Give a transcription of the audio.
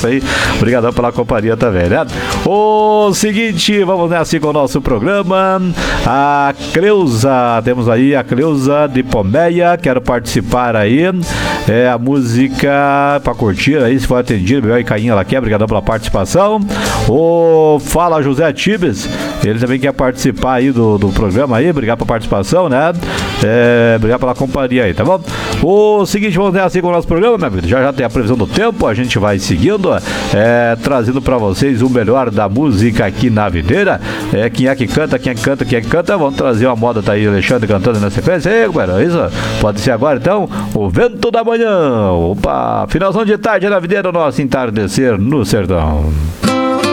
isso aí. Obrigadão pela companhia também, né? O seguinte, vamos nessa com o nosso programa. A Cleusa, temos aí a Cleusa de Pombeia, quero participar aí. É a música pra curtir aí, se for atendido, Bebel e Cainha ela quer, obrigadão pela participação. O Fala José Tibes, ele também quer participar aí do programa aí, obrigado pela participação, né? Obrigado pela companhia aí, tá bom? O seguinte, vamos nessa com o nosso programa, minha vida. Já tem a previsão do tempo, a gente vai seguindo, trazendo pra vocês o melhor da música aqui na videira. Quem é que canta, vamos trazer uma moda, tá aí Alexandre cantando na sequência. Ei, companheiro, isso pode ser agora então, o Vento da Manhã. Opa, finalzão de tarde na videira, nosso entardecer no sertão.